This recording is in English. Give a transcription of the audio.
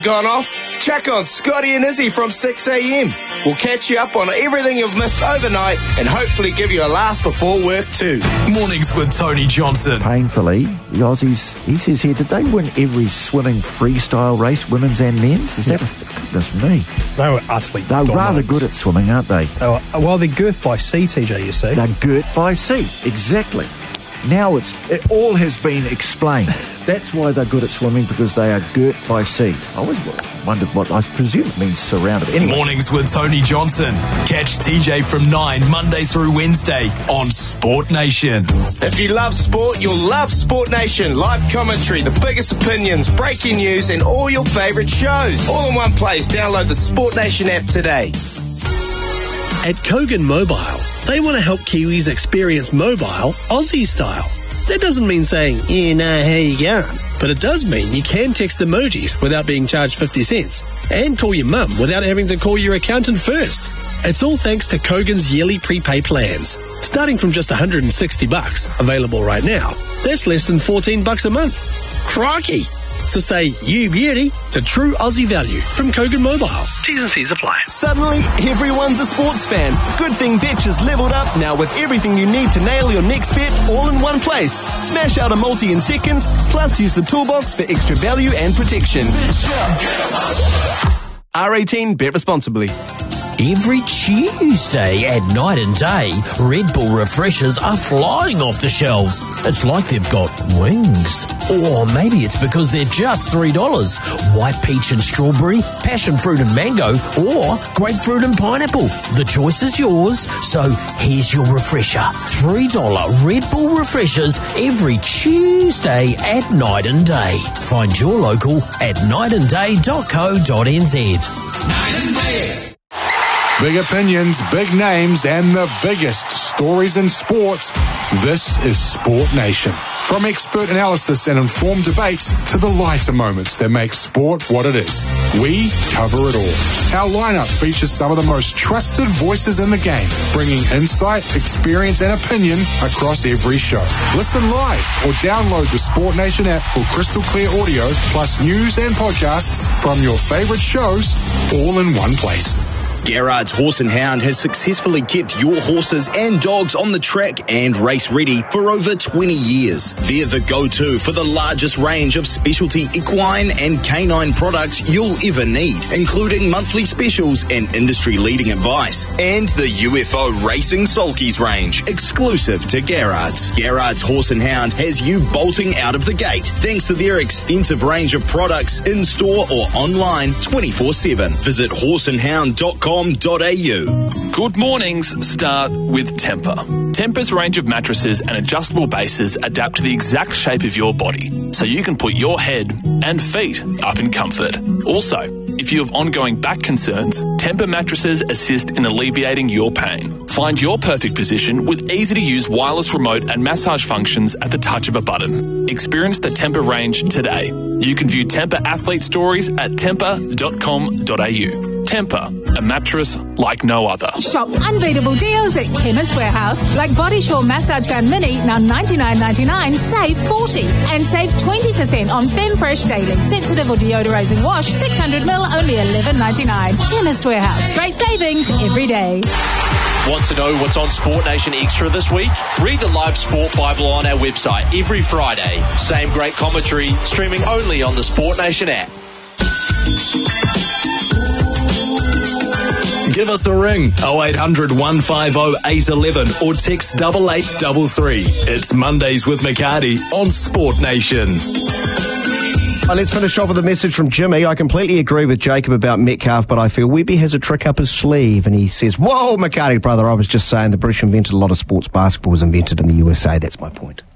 Gone off? Check on Scotty and Izzy from 6 a.m. We'll catch you up on everything you've missed overnight and hopefully give you a laugh before work too. Mornings with Tony Johnson. Painfully, the Aussies, he says here, did they win every swimming freestyle race, women's and men's? Is that goodness me? They were utterly They're dominant. rather good at swimming, aren't they? Well, they're girth by sea, TJ, you see. They're girt by sea, exactly. Now it all has been explained. That's why they're good at swimming, because they are girt by sea. I always wondered what, I presume it means surrounded. Anyway. Mornings with Tony Johnson. Catch TJ from 9, Monday through Wednesday on Sport Nation. If you love sport, you'll love Sport Nation. Live commentary, the biggest opinions, breaking news, and all your favourite shows. All in one place. Download the Sport Nation app today. At Kogan Mobile, they want to help Kiwis experience mobile Aussie style. That doesn't mean saying, you know how you going, but it does mean you can text emojis without being charged 50 cents and call your mum without having to call your accountant first. It's all thanks to Kogan's yearly prepay plans. Starting from just $160, available right now, that's less than $14 a month. Crikey! So say you beauty to true Aussie value from Kogan Mobile. T's and C's apply. Suddenly, everyone's a sports fan. Good thing Betch has leveled up now with everything you need to nail your next bet all in one place. Smash out a multi in seconds, plus use the toolbox for extra value and protection. R18, bet responsibly. Every Tuesday at Night and Day, Red Bull refreshers are flying off the shelves. It's like they've got wings. Or maybe it's because they're just $3. White peach and strawberry, passion fruit and mango, or grapefruit and pineapple. The choice is yours, so here's your refresher. $3 Red Bull refreshers every Tuesday at Night and Day. Find your local at nightandday.co.nz. Night and Day. Big opinions, big names, and the biggest stories in sports. This is Sport Nation. From expert analysis and informed debates to the lighter moments that make sport what it is, we cover it all. Our lineup features some of the most trusted voices in the game, bringing insight, experience, and opinion across every show. Listen live or download the Sport Nation app for crystal clear audio, plus news and podcasts from your favorite shows, all in one place. Garrard's Horse and Hound has successfully kept your horses and dogs on the track and race ready for over 20 years. They're the go-to for the largest range of specialty equine and canine products you'll ever need, including monthly specials and industry-leading advice. And the UFO Racing Sulkies range, exclusive to Garrard's. Garrard's Horse and Hound has you bolting out of the gate thanks to their extensive range of products in-store or online 24/7. Visit horseandhound.com. Good mornings start with Tempur. Tempur's range of mattresses and adjustable bases adapt to the exact shape of your body, so you can put your head and feet up in comfort. Also, if you have ongoing back concerns, Tempur mattresses assist in alleviating your pain. Find your perfect position with easy-to-use wireless remote and massage functions at the touch of a button. Experience the Tempur range today. You can view Tempur athlete stories at tempur.com.au. Tempur, a mattress like no other. Shop unbeatable deals at Chemist Warehouse, like Body Shore Massage Gun Mini, now $99.99, save $40. And save 20% on Femfresh Daily Sensitive or Deodorizing Wash, 600ml, only $11.99. Chemist Warehouse, great savings every day. Want to know what's on Sport Nation Extra this week? Read the live Sport Bible on our website every Friday. Same great commentary, streaming only on the Sport Nation app. Give us a ring, 0800 150 811 or text 8833. It's Mondays with McCarty on Sport Nation. Let's finish off with a message from Jimmy. I completely agree with Jacob about Metcalf, but I feel Webby has a trick up his sleeve. And he says, whoa, McCarty, brother, I was just saying the British invented a lot of sports. Basketball was invented in the USA. That's my point.